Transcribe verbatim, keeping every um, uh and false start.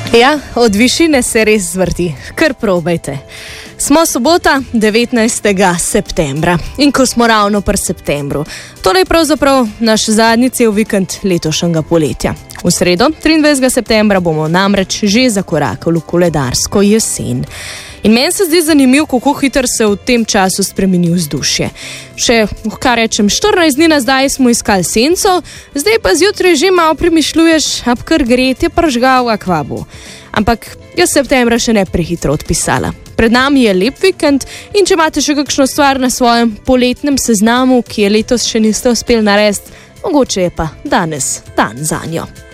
Ja, od višine se res zvrti, kar probajte. Smo sobota, devetnajstega septembra in ko smo ravno pri septembru. Tole je pravzaprav naš zadnji cel vikend letošnjega poletja. V sredo, triindvajsetega septembra, bomo namreč že zakorakali v koledarsko jesen. In meni se zdi zanimivo, kako hitro se v tem času spremeni vzdušje. Še, kar rečem, štirinajst dni nazaj smo iskali senco, zdaj pa zjutraj že malo premišljuješ, ab kar gretje pržgal akvabu. Ampak jaz septembra še ne prehitro odpisala. Pred nami je lep vikend in če imate še kakšno stvar na svojem poletnem seznamu, ki je letos še niste uspeli narediti, mogoče je pa danes dan zanjo.